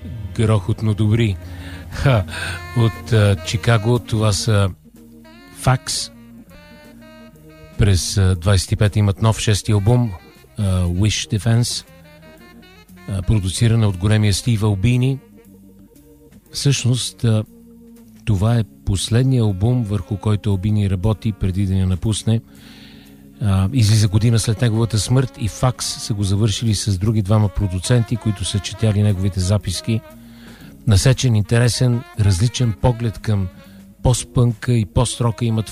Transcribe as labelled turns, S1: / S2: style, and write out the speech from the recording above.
S1: грохотно добри. От Чикаго това са Fax. През 25 имат нов 6-ти албум Wish Defense, продуциран от големия Стив Албини. Всъщност това е последния албум, върху който Албини работи преди да я напусне. Излиза година след неговата смърт и Fax са го завършили с други двама продуценти, които са четяли неговите записки. Насечен, интересен, различен поглед към пост-пънка и пост-рока имат